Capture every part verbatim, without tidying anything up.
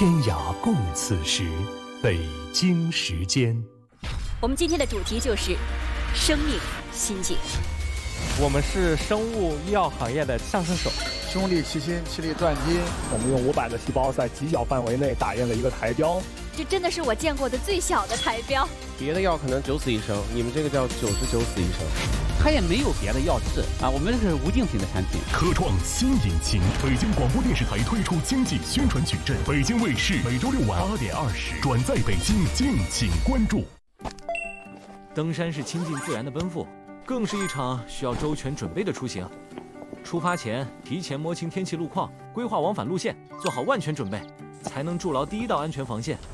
天涯共此时，北京时间。 我们今天的主题就是生命心境。 我们是生物医药行业的上升手， 兄弟齐心，其利断金。 我们用五百个细胞在极小范围内打印了一个台标， 这真的是我见过的最小的台标。 别的药可能九死一生，你们这个叫九十九死一生。 它也没有别的药治啊，我们这是无竞品的产品。 科创新引擎，北京广播电视台推出经济宣传矩阵，北京卫视每周六晚八点二十转载北京，敬请关注。 登山是亲近自然的奔赴，更是一场需要周全准备的出行。出发前提前摸清天气路况，规划往返路线，做好万全准备，才能筑牢第一道安全防线。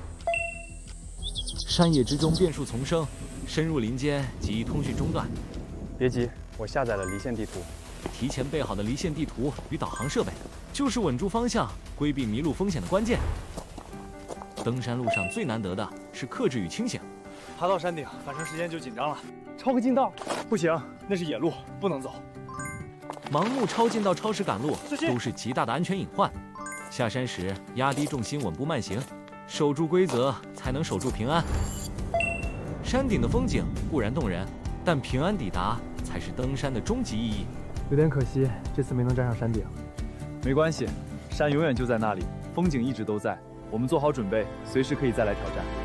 山野之中变数丛生，深入林间极易通讯中断。 别急，我下载了离线地图。 提前备好的离线地图与导航设备，就是稳住方向、规避迷路风险的关键。登山路上最难得的是克制与清醒。 爬到山顶，反正时间就紧张了。超个近道，不行，那是野路，不能走。 盲目超近道、超时赶路都是极大的安全隐患。下山时压低重心，稳步慢行，守住规则，才能守住平安。山顶的风景固然动人，但平安抵达才是登山的终极意义。 有点可惜，这次没能站上山顶。 没关系，山永远就在那里，风景一直都在。我们做好准备，随时可以再来挑战。